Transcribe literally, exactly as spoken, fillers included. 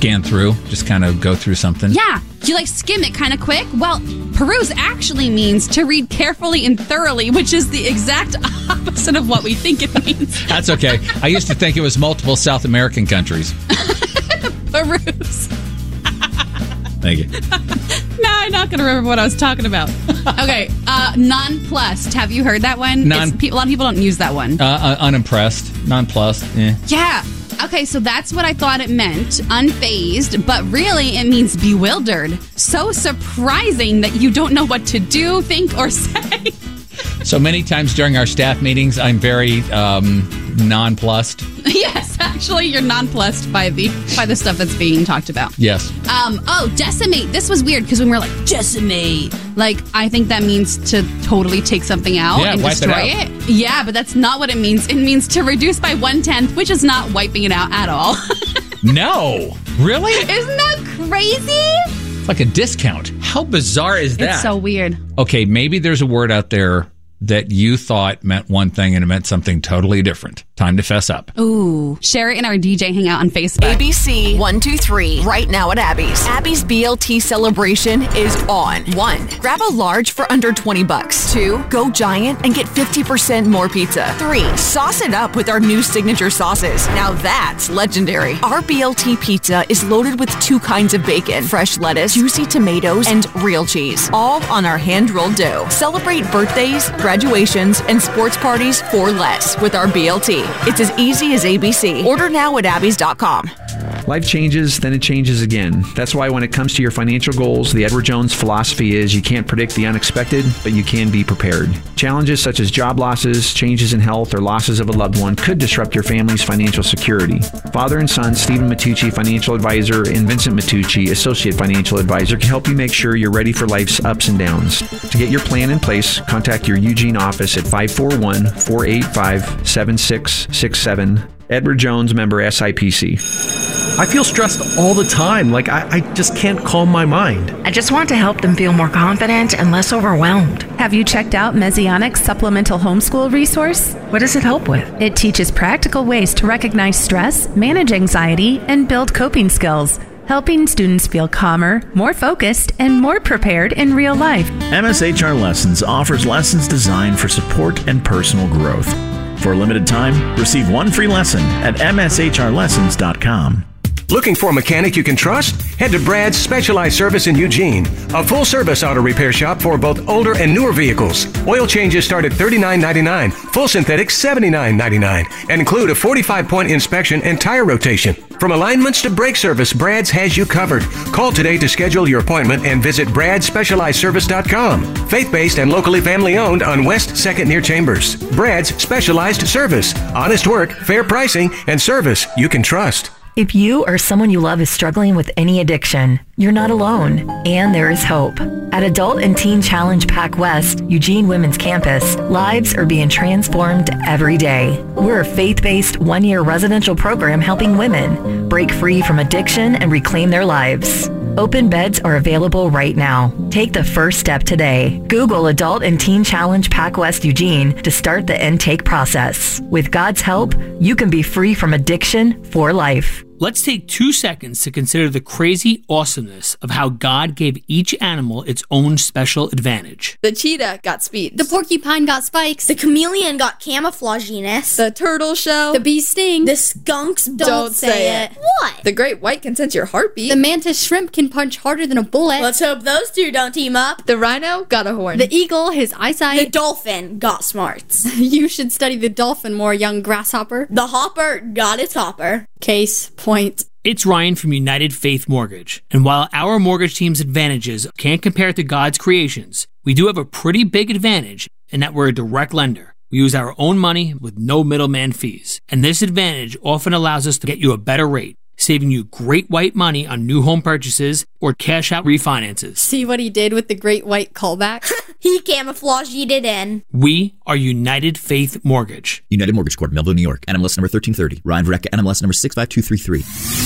scan through, just kind of go through something. Yeah, you like skim it kind of quick. Well, peruse actually means to read carefully and thoroughly, which is the exact opposite of what we think it means. That's okay. I used to think it was multiple South American countries. Peruse. Thank you. Now I'm not going to remember what I was talking about. Okay, uh, nonplussed. Have you heard that one? Non- It's, pe- a lot of people don't use that one. Uh, uh, unimpressed. Nonplussed. Eh. Yeah. Okay, so that's what I thought it meant, unfazed, but really it means bewildered. So surprising that you don't know what to do, think, or say. So many times during our staff meetings, I'm very um, nonplussed. Yes, actually, you're nonplussed by the by the stuff that's being talked about. Yes. Um. Oh, decimate. This was weird because when we were like, decimate, like, I think that means to totally take something out Yeah, and wipe it destroy out. it. Yeah, but that's not what it means. It means to reduce by one-tenth, which is not wiping it out at all. No. Really? Isn't that crazy? It's like a discount. How bizarre is that? It's so weird. Okay, maybe there's a word out there that you thought meant one thing and it meant something totally different. Time to fess up. Ooh. Share it in our D J Hangout on Facebook. A B C one two three right now at Abby's. Abby's B L T celebration is on. One, grab a large for under twenty bucks. Two, go giant and get fifty percent more pizza. Three, sauce it up with our new signature sauces. Now that's legendary. Our B L T pizza is loaded with two kinds of bacon, fresh lettuce, juicy tomatoes, and real cheese, all on our hand-rolled dough. Celebrate birthdays, graduations, and sports parties for less with our B L T. It's as easy as A B C. Order now at abbeys dot com. Life changes, then it changes again. That's why when it comes to your financial goals, the Edward Jones philosophy is you can't predict the unexpected, but you can be prepared. Challenges such as job losses, changes in health, or losses of a loved one could disrupt your family's financial security. Father and son, Stephen Matucci, financial advisor, and Vincent Matucci, associate financial advisor, can help you make sure you're ready for life's ups and downs. To get your plan in place, contact your Eugene office at five four one, four eight five, seven six six seven. Edward Jones, member S I P C. I feel stressed all the time. Like, I, I just can't calm my mind. I just want to help them feel more confident and less overwhelmed. Have you checked out Messianic's supplemental homeschool resource? What does it help with? It teaches practical ways to recognize stress, manage anxiety, and build coping skills, helping students feel calmer, more focused, and more prepared in real life. M S H R Lessons offers lessons designed for support and personal growth. For a limited time, receive one free lesson at m s h r lessons dot com. Looking for a mechanic you can trust? Head to Brad's Specialized Service in Eugene, a full-service auto repair shop for both older and newer vehicles. Oil changes start at thirty-nine ninety-nine, full synthetic seventy-nine ninety-nine, and include a forty-five point inspection and tire rotation. From alignments to brake service, Brad's has you covered. Call today to schedule your appointment and visit brad specialized service dot com. Faith-based and locally family-owned on West second near Chambers. Brad's Specialized Service. Honest work, fair pricing, and service you can trust. If you or someone you love is struggling with any addiction, you're not alone, and there is hope. At Adult and Teen Challenge Pac West, Eugene Women's Campus, lives are being transformed every day. We're a faith-based one-year residential program helping women break free from addiction and reclaim their lives. Open beds are available right now. Take the first step today. Google Adult and Teen Challenge Pac West Eugene to start the intake process. With God's help, you can be free from addiction for life. Let's take two seconds to consider the crazy awesomeness of how God gave each animal its own special advantage. The cheetah got speed. The porcupine got spikes. The chameleon got camouflaginess. The turtle shell. The bee sting. The skunks don't, don't say, say it. it. What? The great white can sense your heartbeat. The mantis shrimp can punch harder than a bullet. Let's hope those two don't team up. The rhino got a horn. The eagle, his eyesight. The dolphin got smarts. You should study the dolphin more, young grasshopper. The hopper got its hopper. Case point. It's Ryan from United Faith Mortgage, and while our mortgage team's advantages can't compare to God's creations, we do have a pretty big advantage in that we're a direct lender. We use our own money with no middleman fees, and this advantage often allows us to get you a better rate, saving you great white money on new home purchases or cash out refinances. See what he did with the great white callback? He camouflaged it in. We are United Faith Mortgage. United Mortgage Corp, Melville, New York. N M L S number thirteen thirty. Ryan Vareka, N M L S number six five two three three.